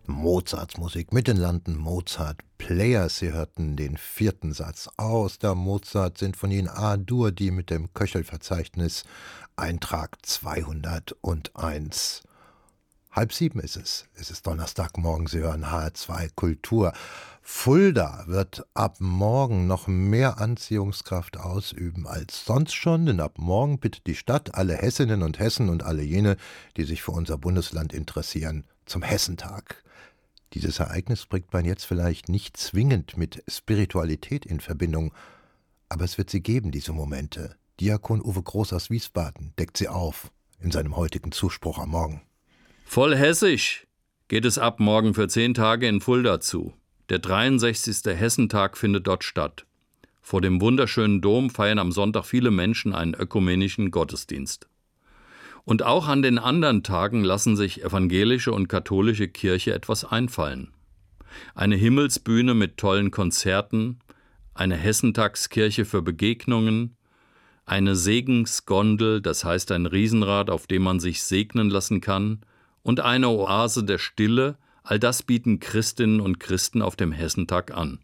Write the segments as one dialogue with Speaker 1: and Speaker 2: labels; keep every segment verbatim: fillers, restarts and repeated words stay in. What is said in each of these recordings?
Speaker 1: Mozarts Musik mit den London Mozart Players. Sie hörten den vierten Satz aus der Mozart-Sinfonie in A-Dur, die mit dem Köchelverzeichnis Eintrag zweihunderteins. Halb sieben ist es. Es ist Donnerstagmorgen. Sie hören H R zwei Kultur. Fulda wird ab morgen noch mehr Anziehungskraft ausüben als sonst schon, denn ab morgen bittet die Stadt alle Hessinnen und Hessen und alle jene, die sich für unser Bundesland interessieren, zum Hessentag. Dieses Ereignis bringt man jetzt vielleicht nicht zwingend mit Spiritualität in Verbindung, aber es wird sie geben, diese Momente. Diakon Uwe Groß aus Wiesbaden deckt sie auf in seinem heutigen Zuspruch am Morgen.
Speaker 2: Voll hessisch geht es ab morgen für zehn Tage in Fulda zu. Der dreiundsechzigste Hessentag findet dort statt. Vor dem wunderschönen Dom feiern am Sonntag viele Menschen einen ökumenischen Gottesdienst. Und auch an den anderen Tagen lassen sich evangelische und katholische Kirche etwas einfallen. Eine Himmelsbühne mit tollen Konzerten, eine Hessentagskirche für Begegnungen, eine Segensgondel, das heißt ein Riesenrad, auf dem man sich segnen lassen kann, und eine Oase der Stille, all das bieten Christinnen und Christen auf dem Hessentag an.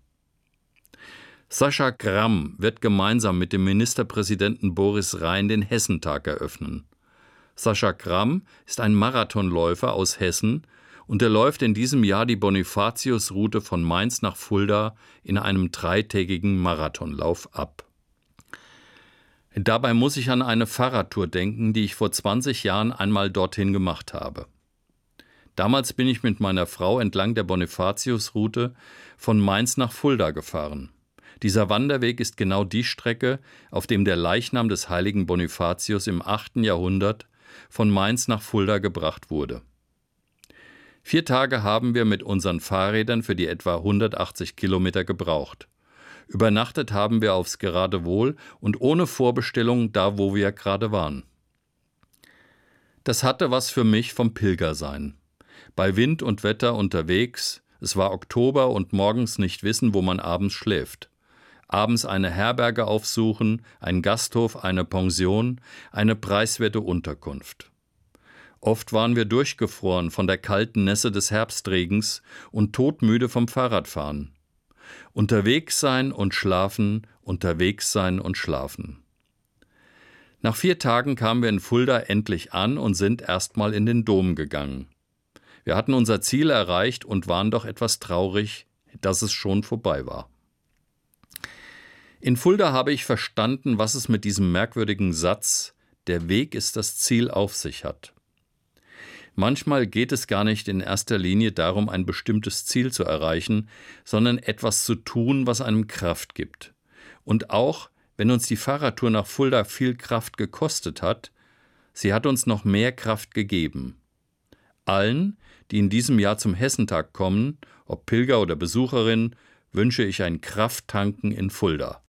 Speaker 2: Sascha Gramm wird gemeinsam mit dem Ministerpräsidenten Boris Rhein den Hessentag eröffnen. Sascha Gramm ist ein Marathonläufer aus Hessen und er läuft in diesem Jahr die Bonifatius-Route von Mainz nach Fulda in einem dreitägigen Marathonlauf ab. Dabei muss ich an eine Fahrradtour denken, die ich vor zwanzig Jahren einmal dorthin gemacht habe. Damals bin ich mit meiner Frau entlang der Bonifatius-Route von Mainz nach Fulda gefahren. Dieser Wanderweg ist genau die Strecke, auf dem der Leichnam des heiligen Bonifatius im achten Jahrhundert von Mainz nach Fulda gebracht wurde. Vier Tage haben wir mit unseren Fahrrädern für die etwa hundertachtzig Kilometer gebraucht. Übernachtet haben wir aufs Geratewohl und ohne Vorbestellung da, wo wir gerade waren. Das hatte was für mich vom Pilgersein. Bei Wind und Wetter unterwegs, es war Oktober und morgens nicht wissen, wo man abends schläft. Abends eine Herberge aufsuchen, ein Gasthof, eine Pension, eine preiswerte Unterkunft. Oft waren wir durchgefroren von der kalten Nässe des Herbstregens und todmüde vom Fahrradfahren. Unterwegs sein und schlafen, unterwegs sein und schlafen. Nach vier Tagen kamen wir in Fulda endlich an und sind erstmal in den Dom gegangen. Wir hatten unser Ziel erreicht und waren doch etwas traurig, dass es schon vorbei war. In Fulda habe ich verstanden, was es mit diesem merkwürdigen Satz „Der Weg ist das Ziel" auf sich hat. Manchmal geht es gar nicht in erster Linie darum, ein bestimmtes Ziel zu erreichen, sondern etwas zu tun, was einem Kraft gibt. Und auch, wenn uns die Fahrradtour nach Fulda viel Kraft gekostet hat, sie hat uns noch mehr Kraft gegeben. Allen, die in diesem Jahr zum Hessentag kommen, ob Pilger oder Besucherin, wünsche ich ein Krafttanken in Fulda.